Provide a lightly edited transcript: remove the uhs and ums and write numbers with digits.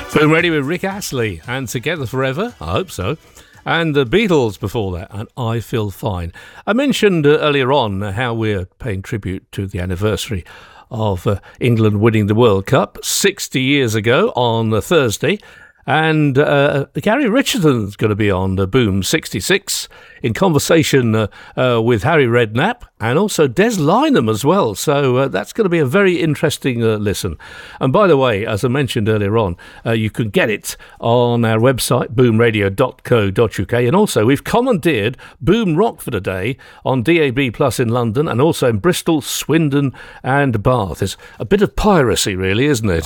Boom Radio with Rick Astley and Together Forever, I hope so, and the Beatles before that, and I Feel Fine. I mentioned earlier on how we're paying tribute to the anniversary of England winning the World Cup 60 years ago on Thursday, and Gary Richardson's going to be on Boom 66 in conversation with Harry Redknapp and also Des Lynam as well. So that's going to be a very interesting listen. And by the way, as I mentioned earlier on, you can get it on our website, boomradio.co.uk. And also, we've commandeered Boom Rock for today on DAB Plus in London and also in Bristol, Swindon and Bath. It's a bit of piracy, really, isn't it?